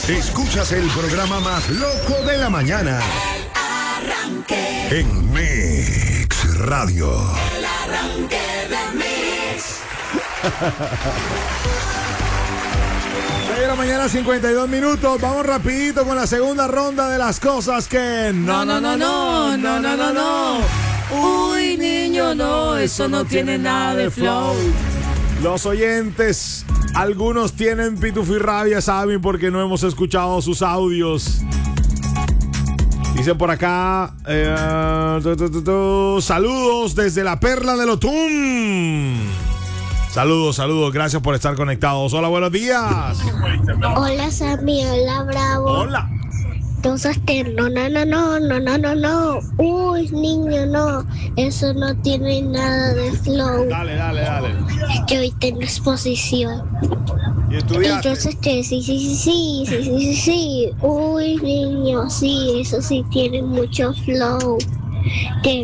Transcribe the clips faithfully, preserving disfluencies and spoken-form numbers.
Escuchas el programa más loco de la mañana. El Arranque. En Mix Radio. El Arranque de Mix. seis de la mañana, cincuenta y dos minutos. Vamos rapidito con la segunda ronda de las cosas que no, no, no, no, no, no, no, no. Uy, niño, no, eso no tiene nada de flow. Los oyentes, algunos tienen pitufirrabia, Sammy, porque no hemos escuchado sus audios. Dice por acá, eh, tu, tu, tu, tu, saludos desde la Perla del Otún. Saludos, saludos, gracias por estar conectados. Hola, buenos días. Hola Sammy, hola Bravo. Hola. Cosas que no, no, no, no, no, no, no, no. Uy, niño, no. Eso no tiene nada de flow. Dale, dale, dale. Es que hoy tengo exposición. ¿Y estudiaste? Entonces que sí, sí, sí, sí, sí, sí, sí, sí. Uy, niño, sí, eso sí tiene mucho flow. Que,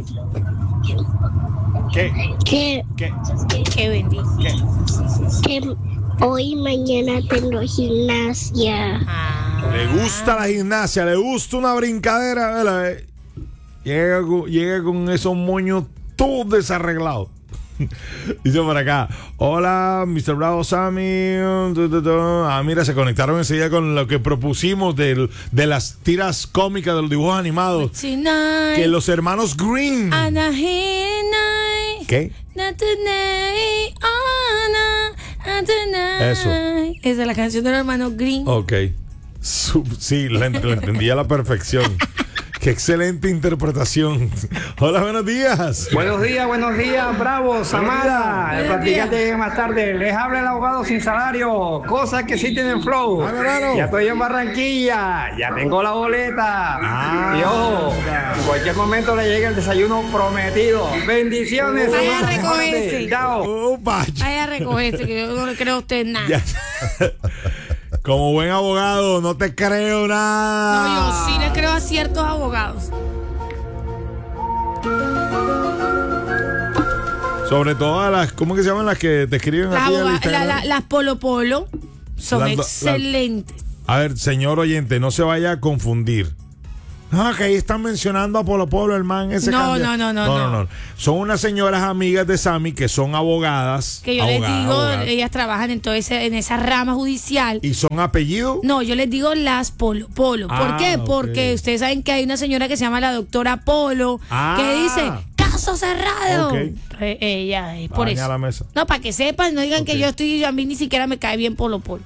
¿Qué? que, ¿Qué? Qué bendito. ¿Qué? que hoy y mañana tengo gimnasia. Le gusta la gimnasia, le gusta una brincadera, ¿verdad? Llega, con- llega con esos moños todos desarreglados. Dice por acá, hola, mister Bravo, Sammy. Tu, tu, tu. Ah, mira, se conectaron enseguida con lo que propusimos del- de las tiras cómicas de los dibujos animados. Tonight, Que los hermanos Green. Ana, Henai, ¿Qué? Natanay, Ana, Atanay. Eso. Esa es la canción de los hermanos Green. Ok. Su- sí, la, ent- la entendí a la perfección. Qué excelente interpretación. Hola, buenos días. Buenos días, buenos días, Bravo, Samara, el Buenos practicante días. llega más tarde. Les habla el abogado sin salario, cosas que sí tienen flow. Ah, hermano. Ya estoy en Barranquilla, ya tengo la boleta. Ah. Y ojo, en cualquier momento le llega el desayuno prometido. Bendiciones, Vaya a Samara. recogerse. Chao. Oh, Pacho. Vaya a recogerse, que yo no le creo a usted nada. Ya. Como buen abogado, no te creo nada. No, yo sí le creo a ciertos abogados. Sobre todo a las, ¿cómo que se llaman las que te escriben Las, aquí en aboga- Instagram? la- la- las Polo Polo son Las do- excelentes. A ver, señor oyente, no se vaya a confundir. No, que ahí están mencionando a Polo Polo, el man ese No, cambia- no, no, no, no, no. Son unas señoras amigas de Sammy que son abogadas. Que yo abogadas, les digo, abogadas. ellas trabajan en, todo ese, en esa rama judicial. ¿Y son apellidos? No, yo les digo las Polo Polo. ¿Por Ah, qué? ok. Porque ustedes saben que hay una señora que se llama la doctora Polo Ah. que dice, caso cerrado. Ok. Eh, ella es por Baña eso. la mesa. No, para que sepan, no digan Ok. que yo estoy, a mí ni siquiera me cae bien Polo Polo.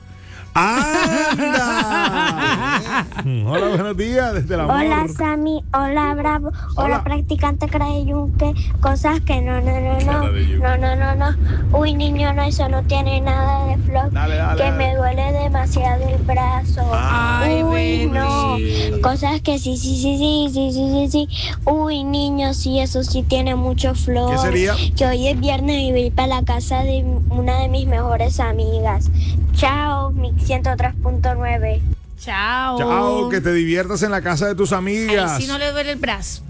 ¡Anda! Hola, buenos días, desde la Hola Sammy, hola Bravo, hola, Hola. practicante Crayunque, cosas que no, no, no, Cara no, de yunque. no, no, no, no, uy niño, no, eso no tiene nada de flow, Dale, dale, que dale. me duele demasiado el brazo, Ay, uy no, Benny. cosas que sí, sí, sí, sí, sí, sí, sí, sí, uy niño, sí, eso sí tiene mucho flow, ¿Qué sería? que hoy es viernes y voy para la casa de una de mis mejores amigas, chao, mi ciento tres punto nueve. Chao. Chao, que te diviertas en la casa de tus amigas. Ay, si no le duele el brazo.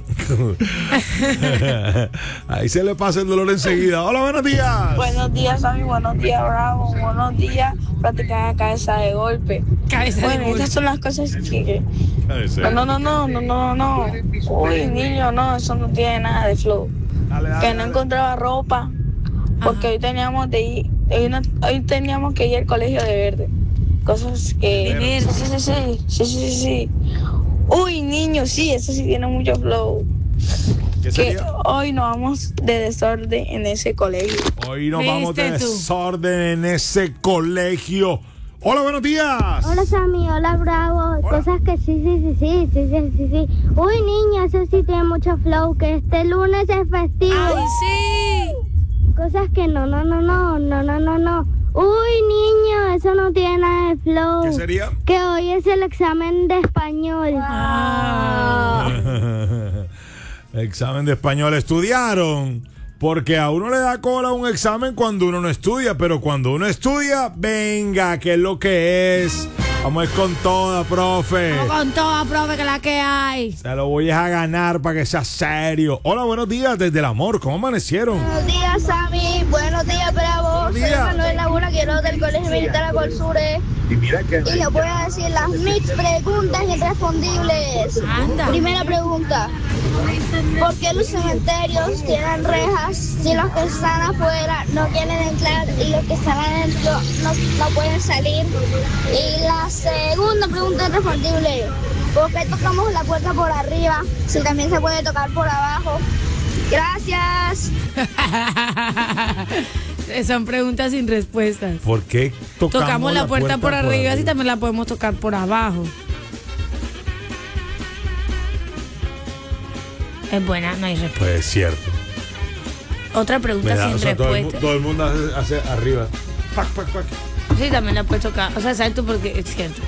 Ahí se le pasa el dolor enseguida. Hola, buenos días. Buenos días, Sammy. Buenos días, Bravo. Buenos días, practicar cabeza de golpe. Cabeza Bueno, de golpe. estas son las cosas que. Dale, sí. No, no, no, no, no, no, no. Uy, niño, no, eso no tiene nada de flow. Dale, dale, Que no dale. encontraba ropa. Porque Ajá. hoy teníamos de ir, hoy, no- hoy teníamos que ir al colegio de verde. Cosas que. De verde. Sí, sí, sí, sí, sí, sí, sí. Uy, niño, sí, eso sí tiene mucho flow. ¿Qué Que sería? hoy nos vamos de desorden en ese colegio. Hoy nos vamos de ¿Viste tú? desorden en ese colegio. Hola, buenos días. Hola Sammy, hola Bravo, Hola. cosas que sí, sí, sí, sí, sí, sí, sí, sí. Uy niña, eso sí tiene mucho flow, que este lunes es festivo. Ay, sí. Cosas que no, no, no, no, no, no, no, no. Uy niño, eso no tiene nada de flow. ¿Qué sería? Que hoy es el examen de español. Ah. Examen de español. Estudiaron. Porque a uno le da cola un examen cuando uno no estudia, pero cuando uno estudia, venga, que es lo que es. Vamos a ir con toda, profe. Vamos con toda, profe, que la que hay. Se lo voy a ganar para que sea serio. Hola, buenos días desde el amor. ¿Cómo amanecieron? Buenos días, Sammy. Buenos días, Bravo. Buenos Soy días. Manuel Laguna, quiero del Colegio Militar Acolsure. Y mira que... Y les voy a decir las mix preguntas irrespondibles. Anda. Primera pregunta. ¿Por qué los cementerios tienen rejas si los que están afuera no quieren entrar y los que están adentro no, no pueden salir? Y la segunda pregunta irrespondible. ¿Por qué tocamos la puerta por arriba si también se puede tocar por abajo? Gracias. Son preguntas sin respuestas. ¿Por qué tocamos, Tocamos la puerta, por arriba y también la podemos tocar por abajo. Es buena, no hay respuesta. Pues es cierto. Otra pregunta Mira, sin o sea, todo, el, mu- respuesta. todo el mundo hace, hace arriba. Pac, pac, pac. Sí, también la puedes tocar. O sea, ¿sabes tú? Porque es cierto.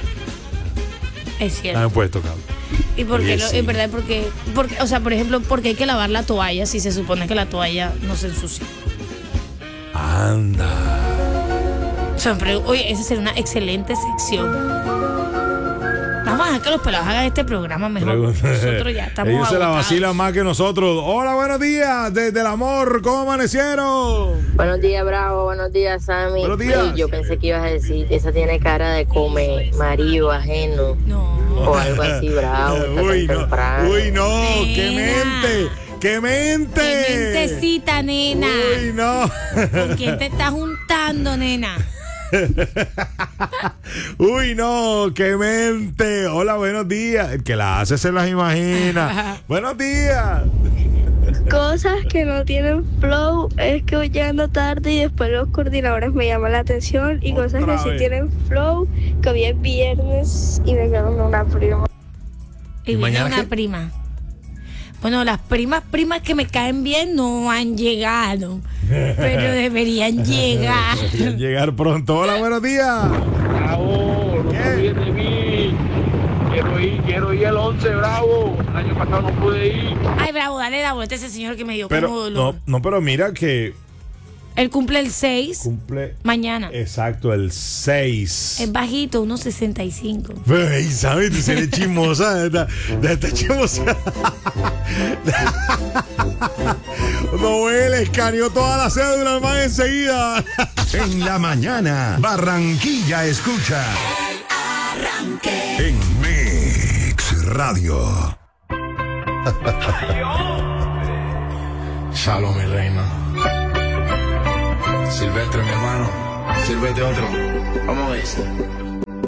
Es cierto. También puedes tocar. ¿Y por qué? Oye, Lo, sí. Es verdad, porque, porque, o sea, por ejemplo, porque hay que lavar la toalla si se supone que la toalla no se ensucia. Anda. Son pre- Oye, esa sería una excelente sección. Vamos a dejar que los pelados hagan este programa mejor. Pregunta. Nosotros ya estamos Ellos se la agotados. vacilan más que nosotros. Hola, buenos días desde el amor. ¿Cómo amanecieron? Buenos días, Bravo. Buenos días, Sammy. Buenos días. Ey, yo pensé que ibas a decir que esa tiene cara de come marido ajeno No. o algo así, Bravo. Está tan Uy, no. temprano. Uy, no. ¡Qué Nena. mente! ¡Qué mente! ¡Qué mentecita, nena! Uy, no. ¿Con quién te estás juntando, nena? Uy, no, qué mente. Hola, buenos días. El que la hace se las imagina. Buenos días. Cosas que no tienen flow es que voy llegando tarde y después los coordinadores me llaman la atención. Y Otra cosas que sí vez. tienen flow, que hoy es viernes y me quedo con una prima. Y ¿Y viene mañana una qué? prima. Bueno, las primas, primas que me caen bien no han llegado. Pero deberían llegar. Deberían llegar pronto. Hola, buenos días. Bravo, no ¿Qué? te olvides de mí. Quiero ir, quiero ir el once, Bravo. El año pasado no pude ir. Ay, Bravo, dale la vuelta a ese señor que me dio Pero como dolor. no, no, pero mira que Él cumple el seis cumple mañana. exacto el seis. Es bajito, unos sesenta y cinco. Ey, ¿sabes? Tú eres chismosa. De esta, de esta chismosa. No, él escaneó toda la cédula más enseguida. En la mañana, Barranquilla escucha. Arranque. En Mix Radio. Shalom, mi reina. Silvestre, mi hermano. Silvestre otro. Vamos a ver.